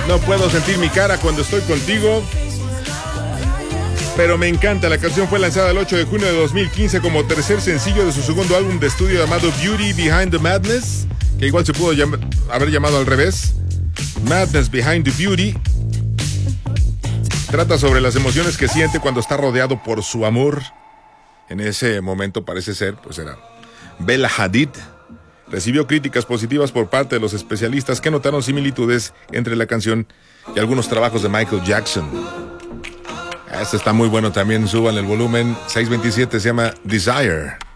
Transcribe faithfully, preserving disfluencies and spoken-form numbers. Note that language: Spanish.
No puedo sentir mi cara cuando estoy contigo. Pero me encanta. La canción fue lanzada el ocho de junio de dos mil quince como tercer sencillo de su segundo álbum de estudio llamado Beauty Behind the Madness, que igual se pudo llam- haber llamado al revés. Madness Behind the Beauty. Trata sobre las emociones que siente cuando está rodeado por su amor. En ese momento parece ser, pues era Bella Hadid. Recibió críticas positivas por parte de los especialistas que notaron similitudes entre la canción y algunos trabajos de Michael Jackson. Este está muy bueno también, suban el volumen. seiscientos veintisiete se llama Desire.